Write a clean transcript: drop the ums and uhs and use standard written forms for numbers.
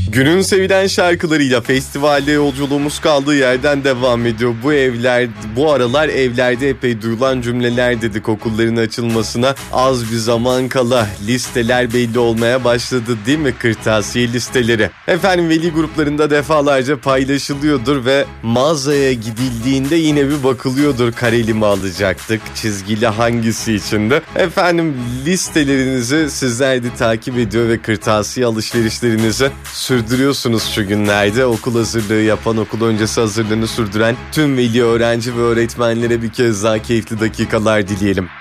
Günün sevilen şarkılarıyla festivalde yolculuğumuz kaldığı yerden devam ediyor. Bu aralar evlerde epey duyulan cümleler dedik. Okulların açılmasına az bir zaman kala listeler belli olmaya başladı değil mi? Kırtasiye listeleri. Efendim veli gruplarında defalarca paylaşılıyordur ve mağazaya gidildiğinde yine bir bakılıyordur. Kareli mi alacaktık? Çizgili hangisi içinde? Efendim listelerinizi sizler de takip ediyor ve kırtasiye alışverişlerinizi sürdürüyorsunuz şu günlerde. Okul hazırlığı yapan, okul öncesi hazırlığını sürdüren tüm veli, öğrenci ve öğretmenlere bir kez daha keyifli dakikalar dileyelim.